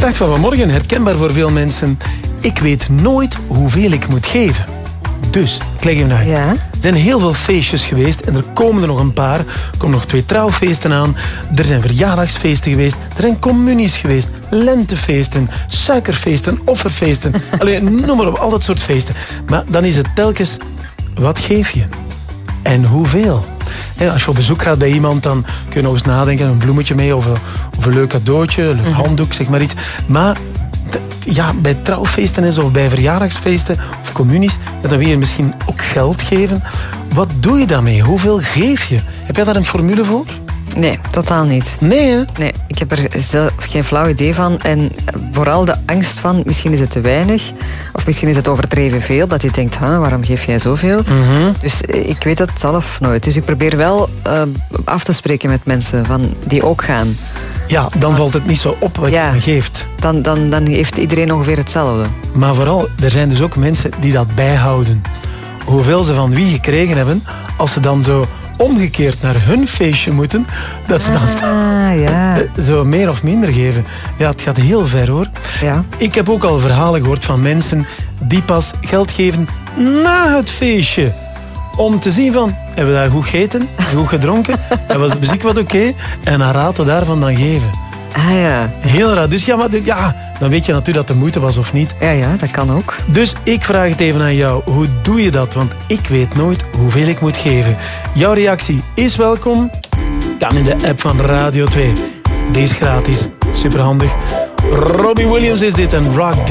gedachte van vanmorgen, herkenbaar voor veel mensen. Ik weet nooit hoeveel ik moet geven. Dus, ik leg even uit. Ja. Er zijn heel veel feestjes geweest en er komen er nog een paar. Er komen nog 2 trouwfeesten aan. Er zijn verjaardagsfeesten geweest. Er zijn communies geweest. Lentefeesten, suikerfeesten, offerfeesten. Allee, noem maar op, al dat soort feesten. Maar dan is het telkens, wat geef je? En hoeveel? Als je op bezoek gaat bij iemand, dan kun je nog eens nadenken. Een bloemetje mee of een leuk cadeautje, een leuk handdoek, zeg maar iets. Maar bij trouwfeesten en zo, of bij verjaardagsfeesten of communies, dan wil je misschien ook geld geven. Wat doe je daarmee? Hoeveel geef je? Heb jij daar een formule voor? Nee, totaal niet. Nee, hè? Nee, ik heb er zelf geen flauw idee van. En vooral de angst van, misschien is het te weinig. Of misschien is het overdreven veel. Dat je denkt, waarom geef jij zoveel? Dus ik weet het zelf nooit. Dus ik probeer wel af te spreken met mensen die ook gaan. Ja, dan valt het niet zo op wat je geeft. Dan heeft iedereen ongeveer hetzelfde. Maar vooral, er zijn dus ook mensen die dat bijhouden. Hoeveel ze van wie gekregen hebben, als ze dan zo omgekeerd naar hun feestje moeten, dat ze dan zo meer of minder geven. Ja, het gaat heel ver, hoor. Ja. Ik heb ook al verhalen gehoord van mensen die pas geld geven na het feestje. Om te zien van, hebben we daar goed gegeten, goed gedronken, en was de muziek wat oké, en naar raad we daarvan dan geven. Ah ja. Heel raar. Dus dan weet je natuurlijk dat de moeite was of niet. Ja, dat kan ook. Dus ik vraag het even aan jou. Hoe doe je dat? Want ik weet nooit hoeveel ik moet geven. Jouw reactie is welkom. Kan in de app van Radio 2. Deze is gratis. Superhandig. Robbie Williams is dit en Rock D.